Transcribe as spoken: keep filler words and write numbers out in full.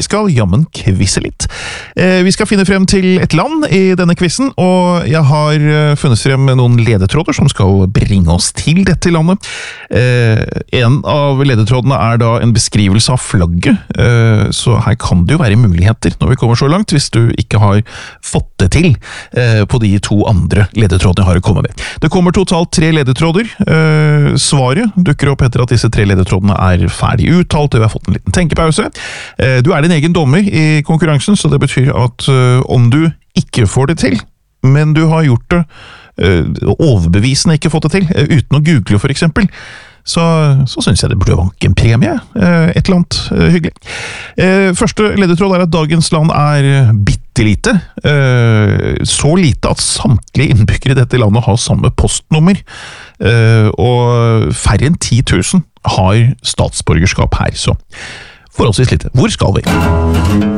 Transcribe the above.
skal jammen kvisse litt. Eh, vi skal finne frem til et land i denne quizen, og jeg har eh, funnet frem noen ledetråder som skal bringe oss til dette landet. Eh, en av ledetrådene er da en beskrivelse av flagget, eh, så her kan det jo være muligheter når vi kommer så langt, hvis du ikke har fått det til eh, på de to andre ledetrådene jeg har å komme med. Det kommer totalt tre ledetråder. Eh, svaret dukker opp etter at disse tre ledetrådene er ferdig uttalt, og vi har fått en liten tenkepause. Eh, du er din egen dommer i konkurransen, så det betyr at uh, om du ikke får det til, men du har gjort det uh, overbevisende ikke fått det til, uh, uten å google for eksempel, så, så synes jeg det burde vanke en premie, uh, et eller annet uh, hyggelig. Uh, første ledetråd er at dagens land er bittelite, uh, så lite at samtlige innbyggere i dette landet har samme postnummer, uh, og færre enn ti tusen har statsborgerskap her, så forholdsvis lite. Hvor skal vi?